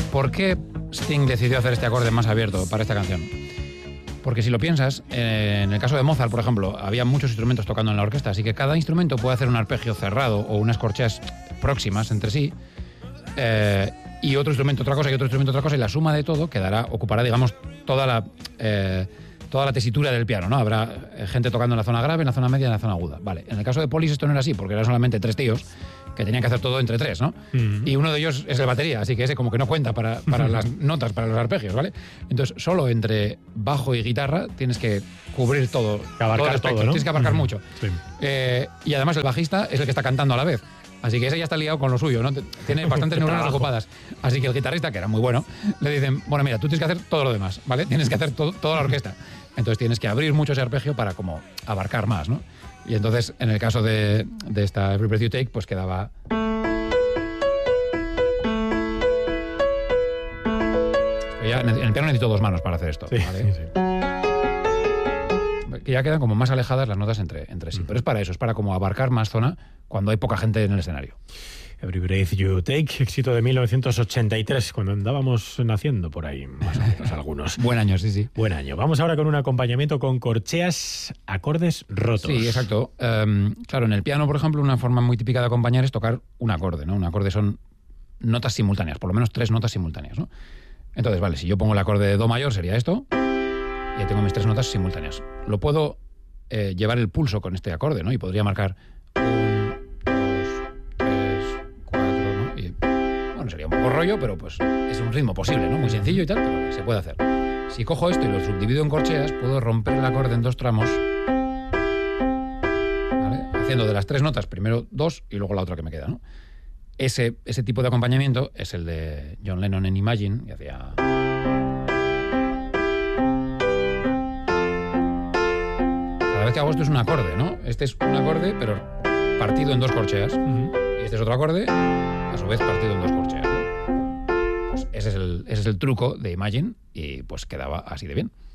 ¿por qué Sting decidió hacer este acorde más abierto para esta canción? Porque si lo piensas, en el caso de Mozart, por ejemplo, había muchos instrumentos tocando en la orquesta, así que cada instrumento puede hacer un arpegio cerrado o unas corcheas próximas entre sí, y otro instrumento otra cosa y otro instrumento otra cosa, y la suma de todo ocupará, digamos, toda la tesitura del piano, ¿no? Habrá gente tocando en la zona grave, en la zona media y en la zona aguda. Vale, en el caso de Polis esto no era así, porque eran solamente 3 tíos que tenían que hacer todo entre 3, ¿no? Y uno de ellos es el batería, así que ese como que no cuenta para las notas, para los arpegios, ¿vale? Entonces, solo entre bajo y guitarra tienes que cubrir todo. Abarcar todo, ¿no? Tienes que abarcar mucho. Sí. Y además el bajista es el que está cantando a la vez. Así que ese ya está liado con lo suyo, ¿no? Tiene bastantes neuronas ocupadas. Así que el guitarrista, que era muy bueno, le dicen, bueno, mira, tú tienes que hacer todo lo demás, ¿vale? Tienes que hacer toda la orquesta. Entonces tienes que abrir mucho ese arpegio para como abarcar más, ¿no? Y entonces, en el caso de esta Every Breath You Take, pues quedaba... En el piano necesito 2 manos para hacer esto, ¿vale? Sí. Que ya quedan como más alejadas las notas entre sí. Pero es para eso, es para como abarcar más zona cuando hay poca gente en el escenario. Every Breath You Take, éxito de 1983, cuando andábamos naciendo por ahí, más o menos algunos. Buen año, sí. Buen año. Vamos ahora con un acompañamiento con corcheas, acordes rotos. Sí, exacto. Claro, en el piano, por ejemplo, una forma muy típica de acompañar es tocar un acorde, ¿no? Un acorde son notas simultáneas, por lo menos 3 notas simultáneas, ¿no? Entonces, vale, si yo pongo el acorde de Do mayor sería esto, y tengo mis 3 notas simultáneas. Lo puedo llevar el pulso con este acorde, ¿no? Y podría marcar 1, 2, 3, 4, ¿no? Y, bueno, sería un poco rollo, pero pues es un ritmo posible, ¿no? Muy sencillo y tal, pero se puede hacer. Si cojo esto y lo subdivido en corcheas, puedo romper el acorde en 2 tramos, ¿vale? Haciendo de las 3 notas primero 2 y luego la otra que me queda, ¿no? Ese tipo de acompañamiento es el de John Lennon en Imagine, que hacía... Cada vez que hago esto es un acorde, ¿no? Este es un acorde, pero partido en 2 corcheas. Y este es otro acorde, a su vez partido en 2 corcheas, ¿no? Pues ese es el truco de Imagine y pues quedaba así de bien.